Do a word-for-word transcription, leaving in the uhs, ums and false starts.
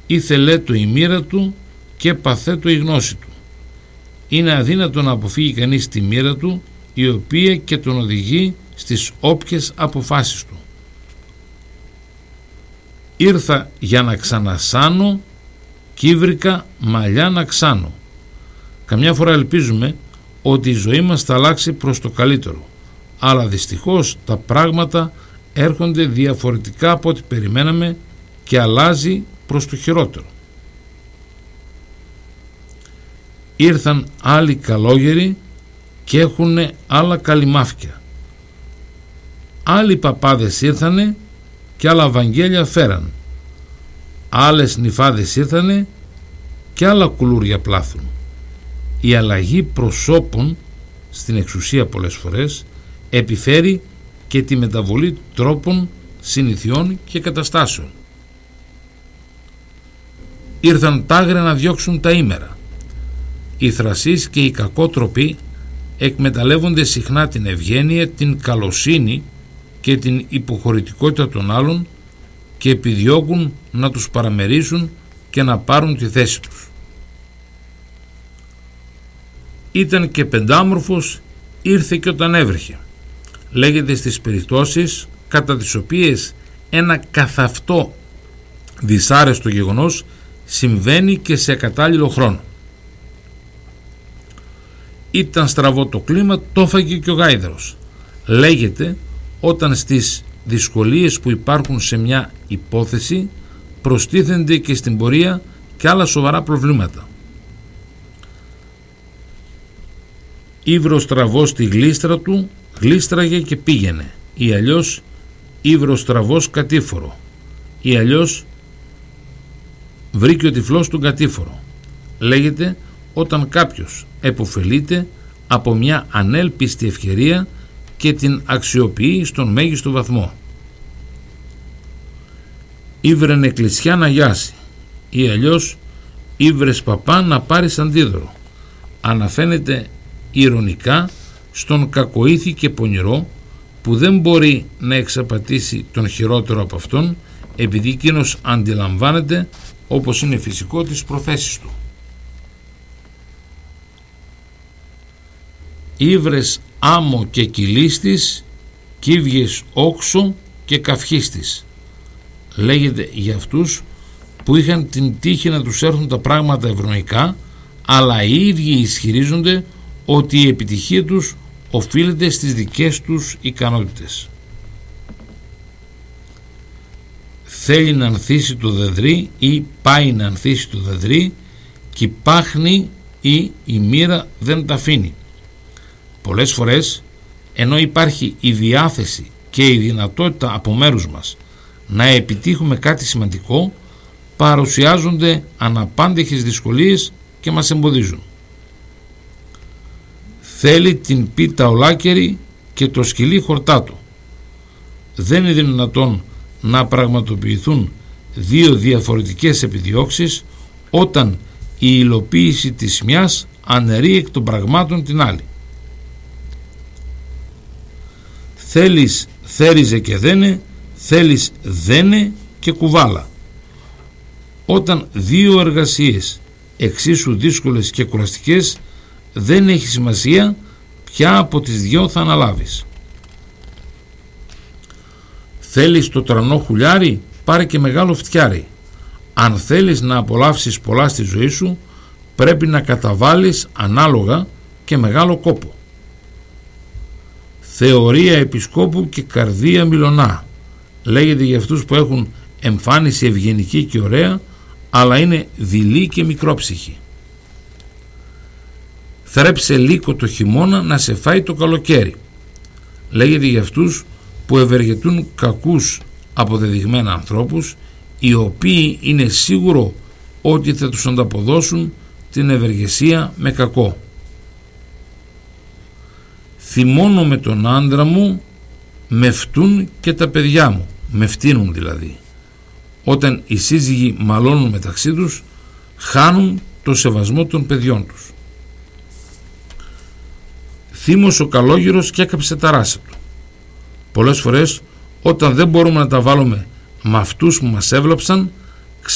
ήθελέ το η μοίρα του και παθέ το η γνώση του. Είναι αδύνατο να αποφύγει κανείς τη μοίρα του, η οποία και τον οδηγεί στις όποιες αποφάσεις του. Ήρθα για να ξανασάνω κι βρήκα μαλλιά να ξάνω. Καμιά φορά ελπίζουμε ότι η ζωή μας θα αλλάξει προς το καλύτερο, αλλά δυστυχώς τα πράγματα έρχονται διαφορετικά από ό,τι περιμέναμε και αλλάζει προς το χειρότερο. Ήρθαν άλλοι καλόγεροι και έχουνε άλλα καλυμάφκια. Άλλοι παπάδες ήρθανε και άλλα βαγγέλια φέραν. Άλλες νυφάδες ήρθανε και άλλα κουλούρια πλάθουν. Η αλλαγή προσώπων στην εξουσία πολλές φορές επιφέρει και τη μεταβολή τρόπων, συνηθιών και καταστάσεων. Ήρθαν τάγρε να διώξουν τα ήμερα. Οι θρασείς και οι κακότροποι εκμεταλλεύονται συχνά την ευγένεια, την καλοσύνη και την υποχωρητικότητα των άλλων και επιδιώκουν να τους παραμερίσουν και να πάρουν τη θέση τους. Ήταν και πεντάμορφος, ήρθε και όταν έβρεχε. Λέγεται στις περιπτώσεις κατά τις οποίες ένα καθ' αυτό δυσάρεστο γεγονός συμβαίνει και σε κατάλληλο χρόνο. Ήταν στραβό το κλίμα, το έφαγε και ο γάιδαρος. Λέγεται όταν στις δυσκολίες που υπάρχουν σε μια υπόθεση προστίθενται και στην πορεία και άλλα σοβαρά προβλήματα. Ήβρος στραβός στη γλίστρα του, γλίστραγε και πήγαινε, ή αλλιώς ήβρος στραβός κατήφορο, ή αλλιώς βρήκε ο τυφλός του κατήφορο. Λέγεται όταν κάποιος επωφελείται από μια ανέλπιστη ευκαιρία και την αξιοποιεί στον μέγιστο βαθμό. Ήβρεν εκκλησιά να γιάσει, ή αλλιώς ήβρες παπά να πάρεις αντίδωρο. Αναφαίνεται ηρωνικά στον κακοήθη και πονηρό που δεν μπορεί να εξαπατήσει τον χειρότερο από αυτόν, επειδή εκείνος αντιλαμβάνεται, όπως είναι φυσικό, τις προθέσεις του. Ήβρες άμμο και κυλίστης, κύβιες όξο και καυχίστης. Λέγεται για αυτούς που είχαν την τύχη να τους έρθουν τα πράγματα ευρωϊκά, αλλά οι ίδιοι ισχυρίζονται ότι η επιτυχία τους οφείλεται στις δικές τους ικανότητες. Θέλει να ανθίσει το δεδρύ ή πάει να ανθίσει το δεδρύ και πάχνει ή η μοίρα δεν τα αφήνει. Πολλές φορές, ενώ υπάρχει η διάθεση και η δυνατότητα από μέρους μας να επιτύχουμε κάτι σημαντικό, παρουσιάζονται αναπάντεχες δυσκολίες και μας εμποδίζουν. Θέλει την πίτα ολάκερη και το σκυλί χορτάτο. Δεν είναι δυνατόν να πραγματοποιηθούν δύο διαφορετικές επιδιώξεις όταν η υλοποίηση της μιας αναιρεί εκ των πραγμάτων την άλλη. Θέλεις θέριζε και δένε, θέλεις δένε και κουβάλα. Όταν δύο εργασίες εξίσου δύσκολες και κουραστικές, δεν έχει σημασία ποια από τις δυο θα αναλάβεις. Θέλεις το τρανό χουλιάρι, πάρε και μεγάλο φτιάρι. Αν θέλεις να απολαύσεις πολλά στη ζωή σου, πρέπει να καταβάλεις ανάλογα και μεγάλο κόπο. Θεωρία επισκόπου και καρδία μιλωνά. Λέγεται για αυτούς που έχουν εμφάνιση ευγενική και ωραία, αλλά είναι δειλοί και μικρόψυχοι. Θρέψε λύκο το χειμώνα να σε φάει το καλοκαίρι. Λέγεται για αυτούς που ευεργετούν κακούς αποδεδειγμένα ανθρώπους, οι οποίοι είναι σίγουρο ότι θα τους ανταποδώσουν την ευεργεσία με κακό. Θυμώνω με τον άντρα μου, με φτούν και τα παιδιά μου, με φτύνουν δηλαδή. Όταν οι σύζυγοι μαλώνουν μεταξύ τους, χάνουν το σεβασμό των παιδιών τους. Θύμωσε ο καλόγυρος και έκαψε τα ράσα του. Πολλές φορές όταν δεν μπορούμε να τα βάλουμε με αυτούς που μας έβλαψαν,